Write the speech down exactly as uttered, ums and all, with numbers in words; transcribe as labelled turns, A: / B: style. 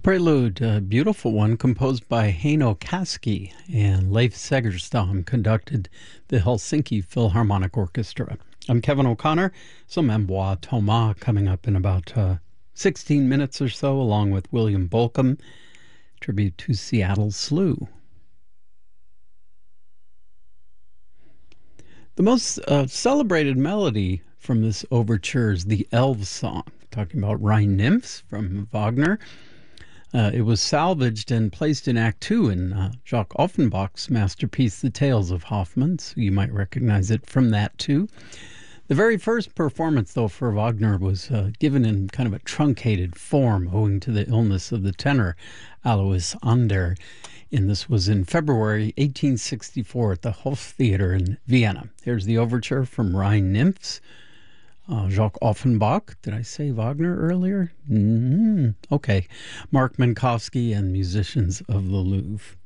A: Prelude, a beautiful one composed by Heino Kaski and Leif Segerstam, conducted the Helsinki Philharmonic Orchestra. I'm Kevin O'Connor. Some Amboise Thomas coming up in about uh, sixteen minutes or so, along with William Bolcom, tribute to Seattle Slew. The most uh, celebrated melody from this overture is the Elves Song, talking about Rhine nymphs from Wagner. Uh, it was salvaged and placed in Act Two in uh, Jacques Offenbach's masterpiece, The Tales of Hoffmann, so you might recognize it from that too. The very first performance, though, for Wagner was uh, given in kind of a truncated form owing to the illness of the tenor Alois Ander, and this was in February eighteen sixty-four at the Hoftheater in Vienna. Here's the overture from Rhine Nymphs. Uh, Jacques Offenbach. Did I say Wagner earlier? Mm-hmm. Okay. Mark Minkowski and musicians of the Louvre.